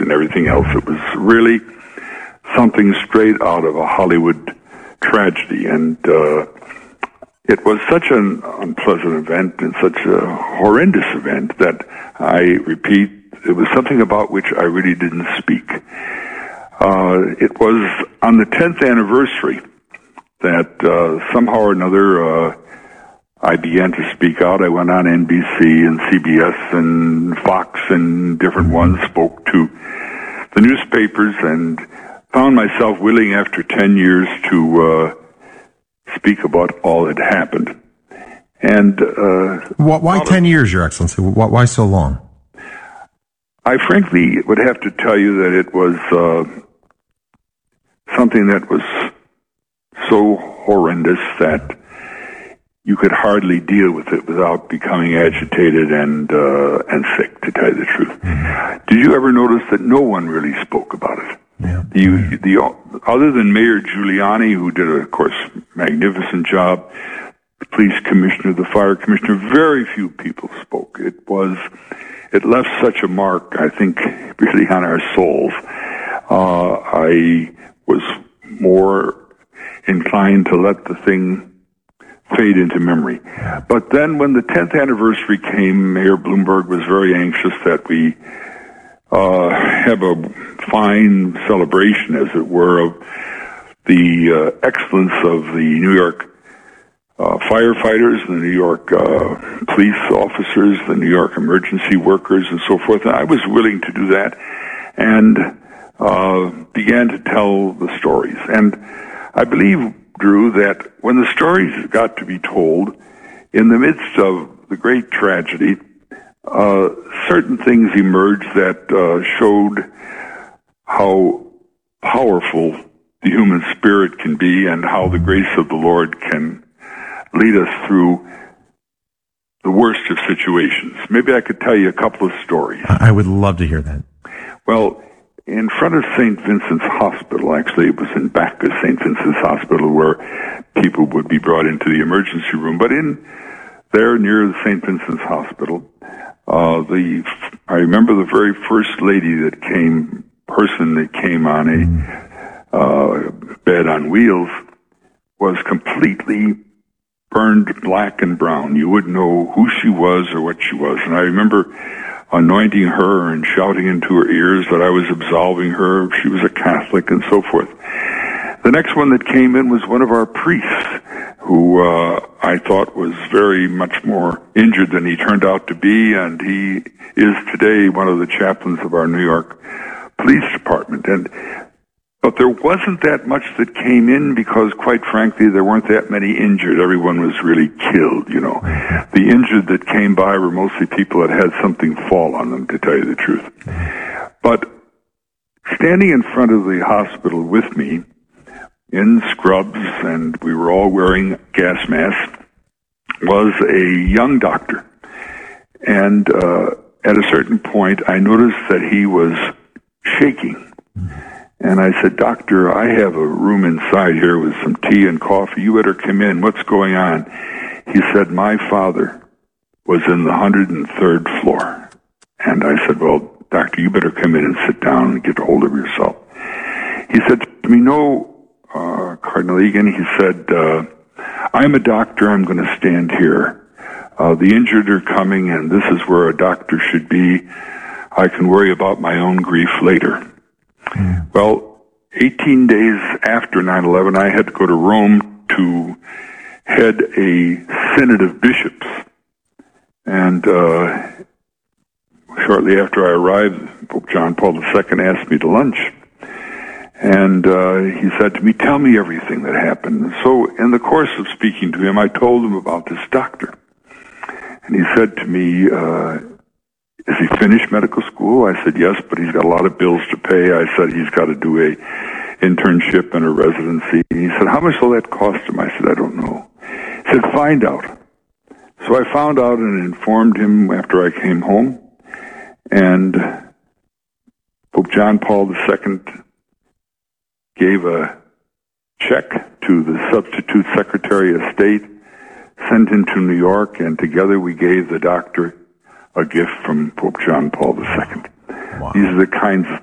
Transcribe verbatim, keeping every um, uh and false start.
and everything else. It was really something straight out of a Hollywood tragedy, and uh, it was such an unpleasant event and such a horrendous event that I repeat, it was something about which I really didn't speak. Uh, it was on the tenth anniversary that uh, somehow or another uh, I began to speak out. I went on N B C and C B S and Fox and different ones, spoke to the newspapers, and found myself willing after ten years to uh, speak about all that happened. And uh, why ten years, Your Excellency? Why so long? I frankly would have to tell you that it was uh, something that was so horrendous that you could hardly deal with it without becoming agitated and uh, and sick, to tell you the truth. Mm-hmm. Did you ever notice that no one really spoke about it? Yeah. You, the, other than Mayor Giuliani, who did, a, of course, magnificent job, the police commissioner, the fire commissioner, very few people spoke. It was, it left such a mark, I think, really on our souls. Uh, I was more inclined to let the thing fade into memory. But then when the tenth anniversary came, Mayor Bloomberg was very anxious that we uh, have a fine celebration, as it were, of the uh, excellence of the New York uh, firefighters, the New York uh, police officers, the New York emergency workers, and so forth. And I was willing to do that and uh, began to tell the stories. And I believe, Drew, that when the stories got to be told, in the midst of the great tragedy, uh, certain things emerged that uh, showed how powerful the human spirit can be and how the grace of the Lord can lead us through the worst of situations. Maybe I could tell you a couple of stories. I would love to hear that. Well, in front of Saint Vincent's Hospital, actually it was in back of Saint Vincent's Hospital where people would be brought into the emergency room, but in there near the Saint Vincent's Hospital, uh, the I remember the very first lady that came, person that came on a uh, bed on wheels was completely burned black and brown. You wouldn't know who she was or what she was. And I remember anointing her and shouting into her ears that I was absolving her. She was a Catholic and so forth. The next one that came in was one of our priests, who uh, I thought was very much more injured than he turned out to be, and he is today one of the chaplains of our New York Police Department. And but there wasn't that much that came in because, quite frankly, there weren't that many injured. Everyone was really killed, you know. The injured that came by were mostly people that had something fall on them, to tell you the truth. But standing in front of the hospital with me, in scrubs, and we were all wearing gas masks, was a young doctor. And uh, at a certain point, I noticed that he was shaking. And I said, "Doctor, I have a room inside here with some tea and coffee. You better come in. What's going on?" He said, "My father was in the one hundred third floor." And I said, "Well, doctor, you better come in and sit down and get a hold of yourself." He said to me, "No, uh, Cardinal Egan," he said, uh, "I'm a doctor. I'm going to stand here. Uh, the injured are coming, and this is where a doctor should be. I can worry about my own grief later." Mm. Well, eighteen days after nine eleven, I had to go to Rome to head a synod of bishops. And uh, shortly after I arrived, Pope John Paul the Second asked me to lunch. And uh, he said to me, "Tell me everything that happened." So in the course of speaking to him, I told him about this doctor. And he said to me, uh, "Is he finished medical school?" I said, "Yes, but he's got a lot of bills to pay." I said, "He's got to do a internship and a residency." And he said, "How much will that cost him?" I said, "I don't know." He said, "Find out." So I found out and informed him after I came home. And Pope John Paul the Second gave a check to the substitute Secretary of State, sent him to New York, and together we gave the doctor a gift from Pope John Paul the Second. Wow. These are the kinds of